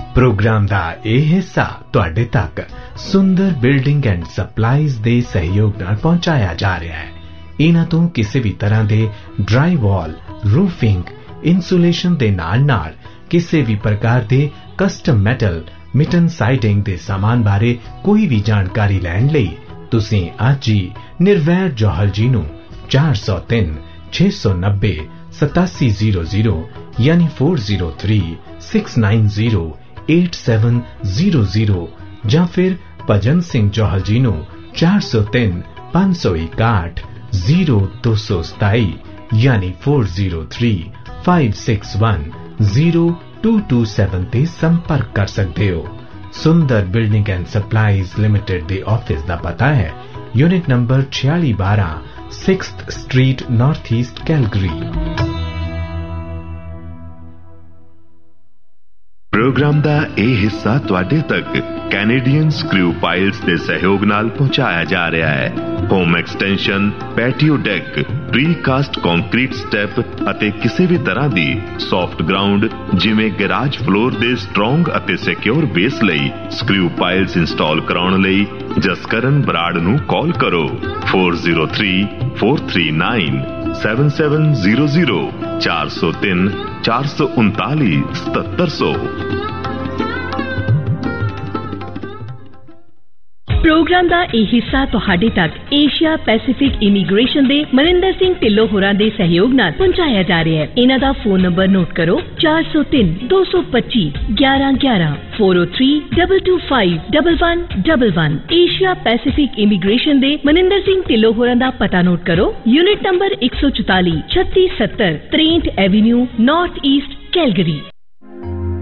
Programme का यह हिस्सा तुहाडे तक सुंदर बिल्डिंग एंड सप्लाईज दे सहयोग नाल पहुंचाया जा रहा है। इन्हां तों किसी भी तरह दे ड्राई वॉल, रूफिंग, इंसुलेशन दे नाल नाल किसी भी प्रकार दे कस्टम मेटल, मिटन साइडिंग दे सामान बारे कोई भी जानकारी लैण लई तुसीं अज ही निर्वैर जौहल जी नूं 403 690 8700 यानी 4036908700 ਜਾਂ फिर भजन सिंह जौहल जी नूं 403 561 0227 यानी 403561 0227 ते संपर्क कर सकते हो। सुंदर building and supplies limited they office दा पता है unit number 4612 6th street north east Calgary. Programme दा ਇਹ ਹਿੱਸਾ ਤੁਹਾਡੇ ਤੱਕ ਕੈਨੇਡੀਅਨ ਸਕਰੂ ਪਾਈਲਸ ਦੇ ਸਹਿਯੋਗ ਨਾਲ ਪਹੁੰਚਾਇਆ ਜਾ ਰਿਹਾ ਹੈ। Home extension, patio deck, ਪ੍ਰੀਕਾਸਟ concrete step ਅਤੇ ਕਿਸੇ ਵੀ ਤਰ੍ਹਾਂ ਦੀ ਸੌਫਟ ਗਰਾਊਂਡ ਜਿਵੇਂ ਗੈਰਾਜ ਫਲੋਰ ਦੇ ਸਟਰੋਂਗ ਅਤੇ ਸਿਕਿਉਰ ਬੇਸ ਲਈ ਸਕਰੂ ਪਾਈਲਸ ਇੰਸਟਾਲ ਕਰਾਉਣ ਲਈ ਜਸਕਰਨ ਬਰਾੜ ਨੂੰ ਕਾਲ ਕਰੋ 403439 7700 403 439 7700। प्रोग्राम का यह हिस्सा तुहाडे तक एशिया पैसिफिक इमीग्रेशन दे मनिंदर सिंह ढिल्लों होरां दे सहयोग नाल पहुंचाया जा रहा है। इन्हां दा फोन नंबर नोट करो 403 225 1111 403 225 1111। एशिया पैसिफिक इमीग्रेशन दे मनिंदर सिंह ढिल्लों होरां दा पता नोट करो unit number 144 3670 63 Avenue north east Calgary.